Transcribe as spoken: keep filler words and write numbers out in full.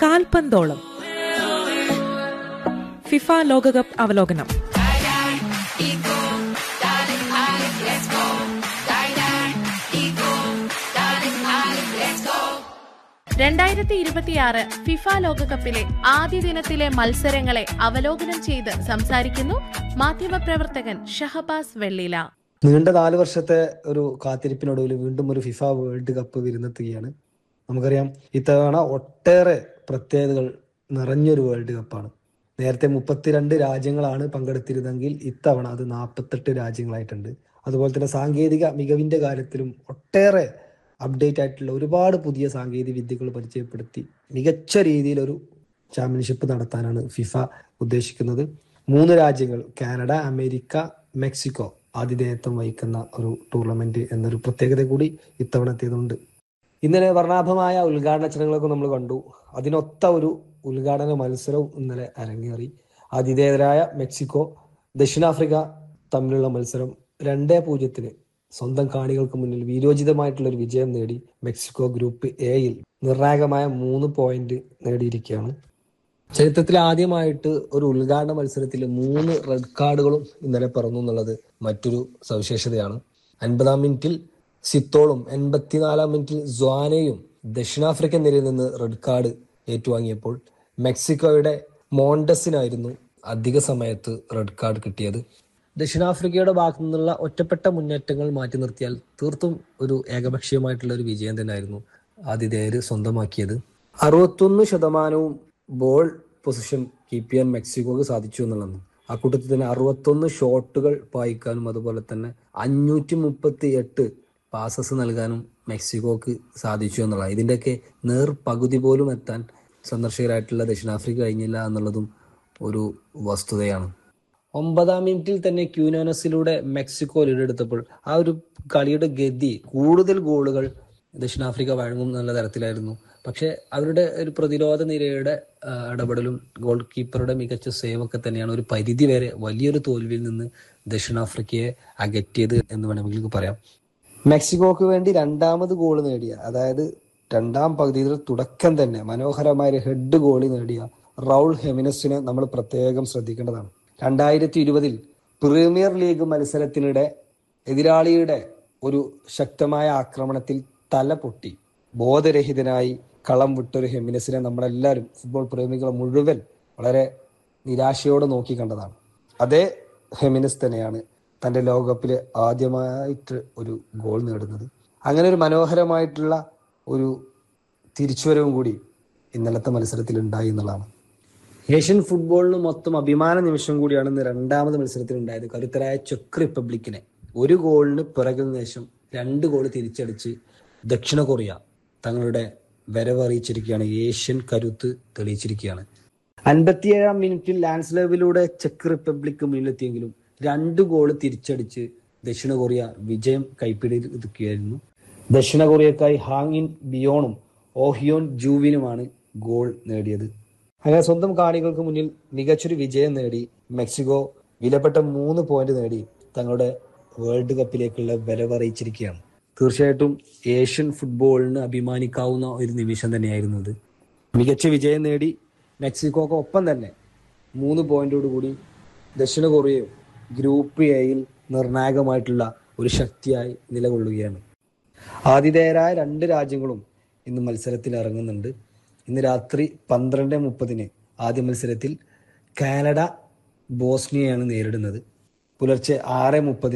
കാൽപന്തോളം FIFA ലോകകപ്പ് അവലോകനം. രണ്ടായിരത്തി ഇരുപത്തിയാറ് ഫിഫ ലോകകപ്പിലെ ആദ്യ ദിനത്തിലെ മത്സരങ്ങളെ അവലോകനം ചെയ്ത് സംസാരിക്കുന്നു മാധ്യമപ്രവർത്തകൻ ഷഹബാസ് വെള്ളില. നീണ്ട നാല് വർഷത്തെ ഒരു കാത്തിരിപ്പിനൊടുവിൽ വീണ്ടും ഒരു ഫിഫ വേൾഡ് കപ്പ് വിരുന്നെത്തുകയാണ്. നമുക്കറിയാം, ഇത്തവണ ഒട്ടേറെ പ്രത്യേകതകൾ നിറഞ്ഞൊരു വേൾഡ് കപ്പാണ്. നേരത്തെ മുപ്പത്തിരണ്ട് രാജ്യങ്ങളാണ് പങ്കെടുത്തിരുന്നെങ്കിൽ ഇത്തവണ അത് നാൽപ്പത്തെട്ട് രാജ്യങ്ങളായിട്ടുണ്ട്. അതുപോലെ തന്നെ സാങ്കേതിക മികവിന്റെ കാര്യത്തിലും ഒട്ടേറെ അപ്ഡേറ്റ് ആയിട്ടുള്ള ഒരുപാട് പുതിയ സാങ്കേതിക വിദ്യകൾ പരിചയപ്പെടുത്തി മികച്ച രീതിയിലൊരു ചാമ്പ്യൻഷിപ്പ് നടത്താനാണ് ഫിഫ ഉദ്ദേശിക്കുന്നത്. മൂന്ന് രാജ്യങ്ങൾ, കാനഡ, അമേരിക്ക, മെക്സിക്കോ ആതിഥേയത്വം വഹിക്കുന്ന ഒരു ടൂർണമെന്റ് എന്നൊരു പ്രത്യേകത കൂടി ഇത്തവണത്തേതുണ്ട്. ഇന്നലെ വർണ്ണാഭമായ ഉദ്ഘാടന ചടങ്ങുകളൊക്കെ നമ്മൾ കണ്ടു. അതിനൊത്ത ഒരു ഉദ്ഘാടന മത്സരവും ഇന്നലെ അരങ്ങേറി. ആതിഥേയരായ മെക്സിക്കോ, ദക്ഷിണാഫ്രിക്ക തമ്മിലുള്ള മത്സരം രണ്ടേ പൂജ്യത്തിന് സ്വന്തം കാണികൾക്ക് മുന്നിൽ വീരോചിതമായിട്ടുള്ള ഒരു വിജയം നേടി മെക്സിക്കോ ഗ്രൂപ്പ് എയിൽ നിർണായകമായ മൂന്ന് പോയിന്റ് നേടിയിരിക്കുകയാണ്. ചരിത്രത്തിൽ ആദ്യമായിട്ട് ഒരു ഉദ്ഘാടന മത്സരത്തിൽ മൂന്ന് റെഡ് കാർഡുകളും ഇന്നലെ പറന്നു എന്നുള്ളത് മറ്റൊരു സവിശേഷതയാണ്. അൻപതാം മിനിറ്റിൽ സിത്തോളും എൺപത്തിനാലാം മിനിറ്റിൽ സ്വാനയും ദക്ഷിണാഫ്രിക്കൻ നിരയിൽ നിന്ന് റെഡ് കാർഡ് ഏറ്റുവാങ്ങിയപ്പോൾ മെക്സിക്കോയുടെ മോണ്ടസിനായിരുന്നു അധിക സമയത്ത് റെഡ് കാർഡ് കിട്ടിയത്. ദക്ഷിണാഫ്രിക്കയുടെ ഭാഗത്തു നിന്നുള്ള ഒറ്റപ്പെട്ട മുന്നേറ്റങ്ങൾ മാറ്റി നിർത്തിയാൽ തീർത്തും ഒരു ഏകപക്ഷീയമായിട്ടുള്ള ഒരു വിജയം തന്നെയായിരുന്നു ആതിഥേയര് സ്വന്തമാക്കിയത്. അറുപത്തൊന്ന് ശതമാനവും ബോൾ പൊസിഷൻ കീപ്പ് ചെയ്യാൻ മെക്സിക്കോക്ക് സാധിച്ചു എന്നുള്ളതാണ്. ആ കൂട്ടത്തിൽ തന്നെ അറുപത്തൊന്ന് ഷോട്ടുകൾ പായിക്കാനും അതുപോലെ തന്നെ അഞ്ഞൂറ്റി മുപ്പത്തി എട്ട് പാസസ് നൽകാനും മെക്സിക്കോക്ക് സാധിച്ചു എന്നുള്ളതാണ്. ഇതിൻ്റെയൊക്കെ നേർ പകുതി പോലും എത്താൻ സന്ദർശകരായിട്ടുള്ള ദക്ഷിണാഫ്രിക്ക കഴിഞ്ഞില്ല എന്നുള്ളതും ഒരു വസ്തുതയാണ്. ഒമ്പതാം മിനിറ്റിൽ തന്നെ ക്യൂനോനസിലൂടെ മെക്സിക്കോ ലീഡെടുത്തപ്പോൾ ആ ഒരു കളിയുടെ ഗതി കൂടുതൽ ഗോളുകൾ ദക്ഷിണാഫ്രിക്ക വഴങ്ങും എന്നുള്ള തരത്തിലായിരുന്നു. പക്ഷെ അവരുടെ ഒരു പ്രതിരോധ നിരയുടെ ഇടപെടലും ഗോൾ കീപ്പറുടെ മികച്ച സേവ് ഒക്കെ തന്നെയാണ് ഒരു പരിധി വരെ വലിയൊരു തോൽവിയിൽ നിന്ന് ദക്ഷിണാഫ്രിക്കയെ അകറ്റിയത് എന്ന് വേണമെങ്കിൽ പറയാം. മെക്സിക്കോക്ക് വേണ്ടി രണ്ടാമത് ഗോൾ നേടിയ, അതായത് രണ്ടാം പകുതിയിൽ തുടക്കം തന്നെ മനോഹരമായ ഹെഡ് ഗോളി നേടിയ റൗൾ ഹെമിനസിനെ നമ്മൾ പ്രത്യേകം ശ്രദ്ധിക്കേണ്ടതാണ്. രണ്ടായിരത്തി ഇരുപതിൽ പ്രീമിയർ ലീഗ് മത്സരത്തിനിടെ എതിരാളിയുടെ ഒരു ശക്തമായ ആക്രമണത്തിൽ തല പൊട്ടി ബോധരഹിതനായി കളം വിട്ടൊരു ഹെമിനസിനെ നമ്മളെല്ലാവരും, ഫുട്ബോൾ പ്രേമികൾ മുഴുവൻ വളരെ നിരാശയോടെ നോക്കി കണ്ടതാണ്. അതേ ഹെമിനസ് തന്നെയാണ് തൻ്റെ ലോകകപ്പിൽ ആദ്യമായിട്ട് ഒരു ഗോൾ നേടുന്നത്. അങ്ങനെ ഒരു മനോഹരമായിട്ടുള്ള ഒരു തിരിച്ചുവരവും കൂടി ഇന്നലത്തെ മത്സരത്തിൽ ഉണ്ടായി എന്നുള്ളതാണ്. ഏഷ്യൻ ഫുട്ബോളിന് മൊത്തം അഭിമാന നിമിഷം കൂടിയാണ് ഇന്ന് രണ്ടാമത് മത്സരത്തിൽ ഉണ്ടായത്. കരുത്തരായ ചെക്ക് റിപ്പബ്ലിക്കിനെ ഒരു ഗോളിന് പിറകിൽ ശേഷം രണ്ട് ഗോൾ തിരിച്ചടിച്ച് ദക്ഷിണ കൊറിയ തങ്ങളുടെ വരവ് അറിയിച്ചിരിക്കുകയാണ്. ഏഷ്യൻ കരുത്ത് തെളിയിച്ചിരിക്കുകയാണ്. അൻപത്തിയേഴാം മിനിറ്റിൽ ലാൻസ്ലേവിലൂടെ ചെക്ക് റിപ്പബ്ലിക് മുന്നിലെത്തിയെങ്കിലും രണ്ട് ഗോൾ തിരിച്ചടിച്ച് ദക്ഷിണ കൊറിയ വിജയം കൈപ്പിടിയിരിക്കുകയായിരുന്നു. ദക്ഷിണ കൊറിയക്കായി ഹാങ് ഇൻ ബിയോണും ഓഹിയോൻ ജൂവിനുമാണ് ഗോൾ നേടിയത്. അങ്ങനെ സ്വന്തം കാണികൾക്ക് മുന്നിൽ മികച്ചൊരു വിജയം നേടി മെക്സിക്കോ വിലപ്പെട്ട മൂന്ന് പോയിന്റ് നേടി തങ്ങളുടെ വേൾഡ് കപ്പിലേക്കുള്ള വരവറിയിച്ചിരിക്കുകയാണ്. തീർച്ചയായിട്ടും ഏഷ്യൻ ഫുട്ബോളിന് അഭിമാനിക്കാവുന്ന ഒരു നിമിഷം തന്നെയായിരുന്നു ഇത്. മികച്ച വിജയം നേടി മെക്സിക്കോക്ക് ഒപ്പം തന്നെ മൂന്ന് പോയിന്റോടുകൂടി ദക്ഷിണ കൊറിയയും ഗ്രൂപ്പ് എയിൽ നിർണായകമായിട്ടുള്ള ഒരു ശക്തിയായി നിലകൊള്ളുകയാണ്. ആതിഥേയരായ രണ്ട് രാജ്യങ്ങളും ഇന്ന് മത്സരത്തിൽ ഇറങ്ങുന്നുണ്ട്. ഇന്ന് രാത്രി പന്ത്രണ്ട് മുപ്പതിന് ആദ്യ മത്സരത്തിൽ കാനഡ ബോസ്നിയയാണ് നേരിടുന്നത്. പുലർച്ചെ ആറ് മുപ്പതിന്